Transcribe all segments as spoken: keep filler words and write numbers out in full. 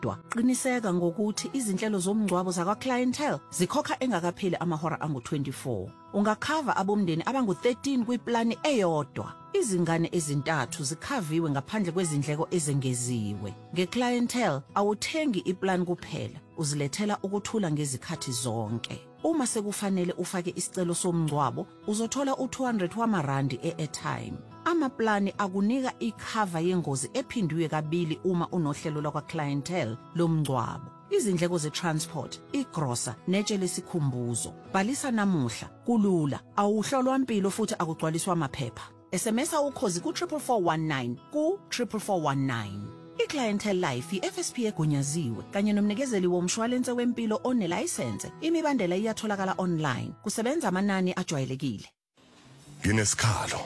kodwa qiniseka ngokuthi izinhlelo zomngcwabo zakwa clientele zikhokha engakapheli amahora angu twenty-four. Ungakhava abomndeni abangu thirteen kwiplani eyodwa. Izingane ezintathu zikhaviwe ngaphandle kwezindleko ezengeziwe. Ngeclientele awuthengi iplan kuphela, uzilethela ukuthula ngezikhathi zonke. Uma sekufanele ufake isicelo somngcwabo, uzothola u two hundred wamarandi e-airtime. Amaplani akunika ikhava yengozi ephindiwe kabili uma unohlelo lakwa clientele lomngcwabo. Izindleko ze-transport, igrosa, netshe lesikhumbuzo. Bhalisa namuhla, kulula, awuhlolwa impilo futhi akugcwaliswa amaphepha. S M S ukhozi ku four four one nine ku four four one nine. I-Clientele Life i-F S P egunyaziwe kanye nomnikezeli womshwalense wempilo onelicense. Imibandela iyatholakala online. Kusebenza amanani ajwayelekile. Nginesikhalo.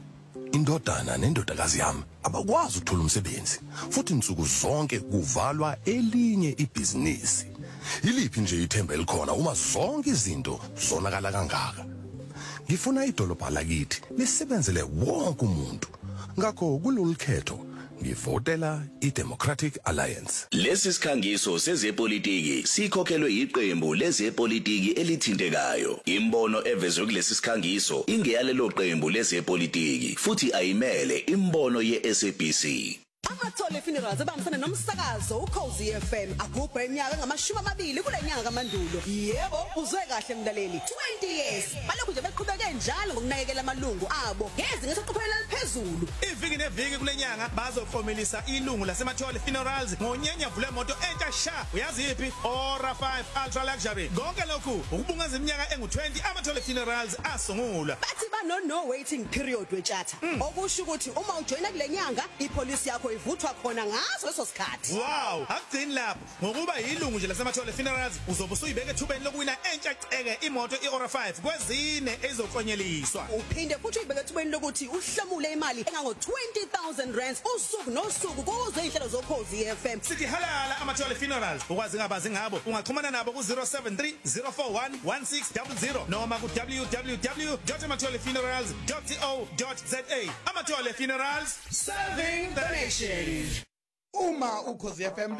Indodana nendodakazi yami abakwazi ukuthola umsebenzi futhi insuku zonke kuvalwa elinye ibhizinisi. Yiliphi nje ithemba elikhona uma zonke izinto zonakala kangaka? Ngifuna idolobha lakithi lisebenzele wonke umuntu. Ngakho kulolu khetho ngivotela iDemocratic Alliance. Lesi sikhangiso sezepolitiki sikhokhelwe iqembu lezepolitiki elithintekayo. Imbono evezwe kulesi sikhangiso ingeyalelo qembu lezepolitiki futhi ayimele imbono ye-S A B C. Amathole Funerals abambisana nomsakazo uKhozi F M agubha iminyaka ngamashumi amabili kule nyanga kaMandulo. Yebo, uzwe kahle mlaleli. twenty years. Balokhu nje beqhubeke njalo ngokunakekela amalungu abo. Ngeze ngesoqophelelo eliphezulu. Iviki neviki kule nyanga bazoklomelisa ilungu laseMathole Funerals ngonyenya vule moto entsha sha. Uyazi iphi? Ora five Ultra Luxury. Konke lokhu ukubungaza iminyaka engu twenty Amathole Funerals asungula. Bathi bano no waiting period wechatha. Okusho ukuthi uma ujoina kule nyanga ipolice yakho ivuthwa khona ngaso leso sikhathi. Wow, akugcini lapho. Ngokuba yilungu nje laseMathole Funerals uzobe usuyibeke ethubeni lokuwina entsha ceke imoto iOra five kwezine ezoklonyeliswa. Uphinde futhi uyibeke ethubeni lokuthi uhlomule imali engango twenty thousand rands usuku nosuku kuze inhlelo zokhozi F M. Sithi halala Amathole Funerals. Ukwazi ngabazi ngabo ungaxhumana nabo ku zero seven three zero four one one six zero zero noma ku w w w dot amathole funerals dot co dot za. Amathole Funerals, serving the nation. Uma ukhozi F M